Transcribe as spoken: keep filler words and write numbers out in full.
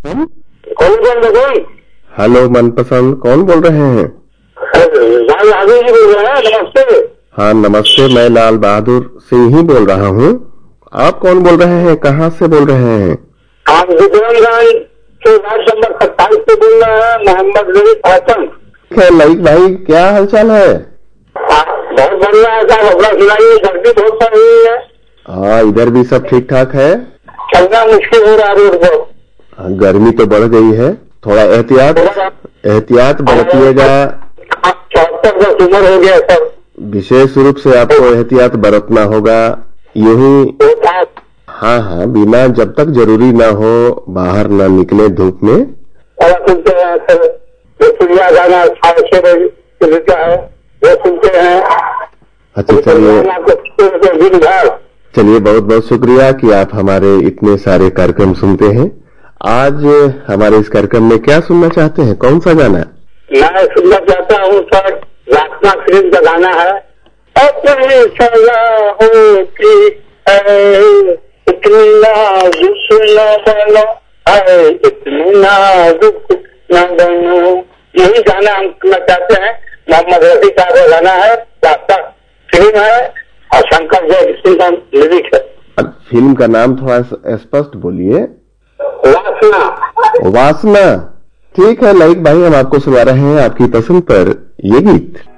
कौन बोल रहे? हेलो मनपसंद, कौन बोल रहे हैं? लाल बहादुर जी बोल रहे हैं। नमस्ते। हाँ नमस्ते, मैं लाल बहादुर सिंह ही बोल रहा हूँ। आप कौन बोल रहे हैं, कहाँ से बोल रहे हैं? आप विक्रमगंज के वार्ड नंबर सत्ताईस से बोल रहे हैं। मोहम्मद ललित हसन। ललित भाई, क्या हालचाल है? बहुत बढ़िया है साहब, अपना सुनाइए। गर्मी बहुत पड़ रही है। हाँ, इधर भी सब ठीक ठाक है। चलना मुश्किल हो रहा है रोड पर। गर्मी तो बढ़ गई है, थोड़ा एहतियात एहतियात बरतिएगा। चौहत्तर का उम्र हो गया सर। विशेष रूप से आपको एहतियात बरतना होगा। यही हाँ हाँ बिना जब तक जरूरी ना हो बाहर ना निकले धूप में। सुनते हैं सर, चिड़िया गाना साढ़े छह बजे का है, वो सुनते हैं। अच्छा चलिए चलिए, बहुत बहुत शुक्रिया कि आप हमारे इतने सारे कार्यक्रम सुनते हैं। आज हमारे इस कार्यक्रम में क्या सुनना चाहते हैं, कौन सा गाना? मैं सुनना चाहता हूँ सर, रास्ता फिल्म का गाना है। अपनी सजा होती है, इतनी नाजुक न बनो है, इतनी नाजुक न बनो। यही गाना हम सुनना चाहते हैं। मोहम्मद रफी साहब का गाना है, रास्ता फिल्म है और शंकर जयकिशन का लिरिक है। फिल्म का नाम थोड़ा स्पष्ट बोलिए। वासना। वासना, ठीक है ललित भाई, हम आपको सुना रहे हैं आपकी पसंद पर ये गीत।